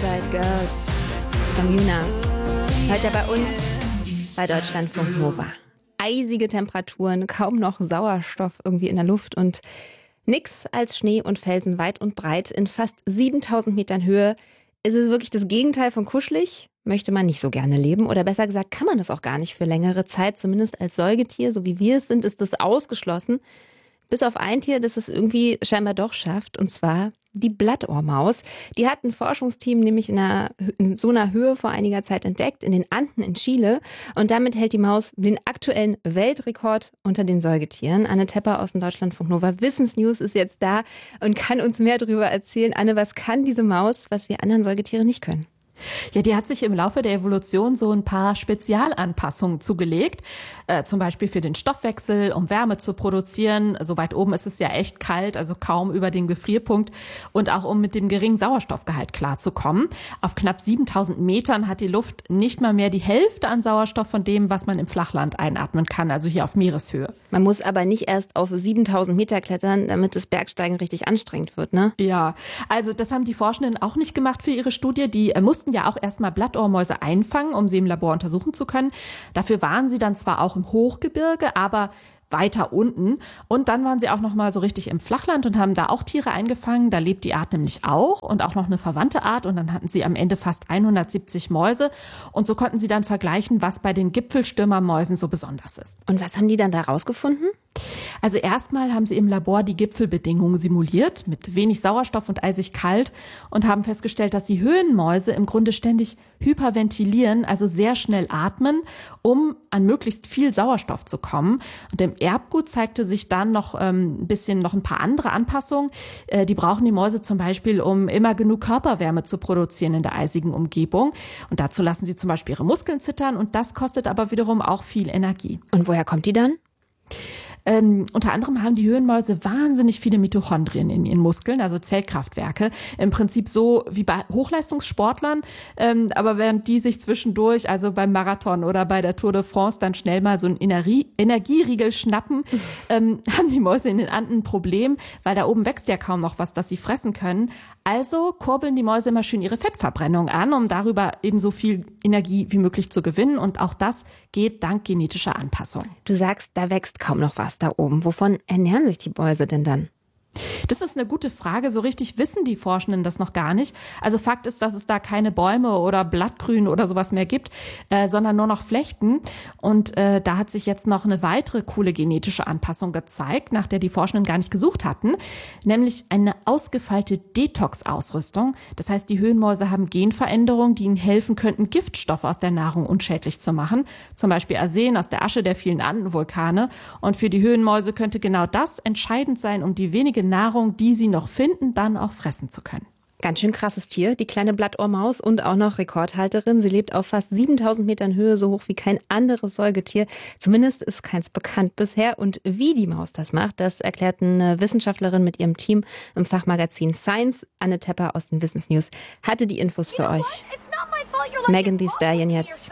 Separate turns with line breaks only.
Inside Girls von Yuna. Heute bei uns bei Deutschlandfunk Nova. Eisige Temperaturen, kaum noch Sauerstoff irgendwie in der Luft und nix als Schnee und Felsen weit und breit. In fast 7000 Metern Höhe ist es wirklich das Gegenteil von kuschelig. Möchte man nicht so gerne leben oder besser gesagt kann man das auch gar nicht für längere Zeit. Zumindest als Säugetier, so wie wir es sind, ist das ausgeschlossen. Bis auf ein Tier, das es irgendwie scheinbar doch schafft, und zwar die Blattohrmaus. Die hat ein Forschungsteam nämlich in so einer Höhe vor einiger Zeit entdeckt, in den Anden in Chile. Und damit hält die Maus den aktuellen Weltrekord unter den Säugetieren. Anne Tepper aus dem Deutschlandfunk Nova Wissensnews ist jetzt da und kann uns mehr darüber erzählen. Anne, was kann diese Maus, was wir anderen Säugetiere nicht können?
Ja, die hat sich im Laufe der Evolution so ein paar Spezialanpassungen zugelegt. Zum Beispiel für den Stoffwechsel, um Wärme zu produzieren. So weit oben ist es ja echt kalt, also kaum über den Gefrierpunkt. Und auch um mit dem geringen Sauerstoffgehalt klarzukommen. Auf knapp 7000 Metern hat die Luft nicht mal mehr die Hälfte an Sauerstoff von dem, was man im Flachland einatmen kann, also hier auf Meereshöhe.
Man muss aber nicht erst auf 7000 Meter klettern, damit das Bergsteigen richtig anstrengend wird, ne?
Ja, also das haben die Forschenden auch nicht gemacht für ihre Studie. Die mussten ja auch erstmal Blattohrmäuse einfangen, um sie im Labor untersuchen zu können. Dafür waren sie dann zwar auch im Hochgebirge, aber weiter unten. Und dann waren sie auch noch mal so richtig im Flachland und haben da auch Tiere eingefangen. Da lebt die Art nämlich auch und auch noch eine verwandte Art. Und dann hatten sie am Ende fast 170 Mäuse. Und so konnten sie dann vergleichen, was bei den Gipfelstürmermäusen so besonders ist.
Und was haben die dann da rausgefunden?
Also erstmal haben sie im Labor die Gipfelbedingungen simuliert, mit wenig Sauerstoff und eisig kalt, und haben festgestellt, dass die Höhenmäuse im Grunde ständig hyperventilieren, also sehr schnell atmen, um an möglichst viel Sauerstoff zu kommen. Und im Erbgut zeigte sich dann noch ein paar andere Anpassungen. Die brauchen die Mäuse zum Beispiel, um immer genug Körperwärme zu produzieren in der eisigen Umgebung. Und dazu lassen sie zum Beispiel ihre Muskeln zittern, und das kostet aber wiederum auch viel Energie.
Und woher kommt die dann?
Unter anderem haben die Höhenmäuse wahnsinnig viele Mitochondrien in ihren Muskeln, also Zellkraftwerke. Im Prinzip so wie bei Hochleistungssportlern. Aber während die sich zwischendurch, also beim Marathon oder bei der Tour de France, dann schnell mal so einen Energieriegel schnappen, haben die Mäuse in den Anden ein Problem, weil da oben wächst ja kaum noch was, das sie fressen können. Also kurbeln die Mäuse immer schön ihre Fettverbrennung an, um darüber eben so viel Energie wie möglich zu gewinnen. Und auch das geht dank genetischer Anpassung.
Du sagst, da wächst kaum noch was da oben. Wovon ernähren sich die Mäuse denn dann?
Das ist eine gute Frage. So richtig wissen die Forschenden das noch gar nicht. Also Fakt ist, dass es da keine Bäume oder Blattgrün oder sowas mehr gibt, sondern nur noch Flechten. Und da hat sich jetzt noch eine weitere coole genetische Anpassung gezeigt, nach der die Forschenden gar nicht gesucht hatten, nämlich eine ausgefeilte Detox-Ausrüstung. Das heißt, die Höhenmäuse haben Genveränderungen, die ihnen helfen könnten, Giftstoffe aus der Nahrung unschädlich zu machen. Zum Beispiel Arsen aus der Asche der vielen Andenvulkane. Und für die Höhenmäuse könnte genau das entscheidend sein, um die wenige Nahrung, die sie noch finden, dann auch fressen zu können.
Ganz schön krasses Tier, die kleine Blattohrmaus, und auch noch Rekordhalterin. Sie lebt auf fast 7000 Metern Höhe, so hoch wie kein anderes Säugetier. Zumindest ist keins bekannt bisher. Und wie die Maus das macht, das erklärt eine Wissenschaftlerin mit ihrem Team im Fachmagazin Science. Anne Tepper aus den Wissensnews hatte die Infos für euch. Megan Thee Stallion jetzt.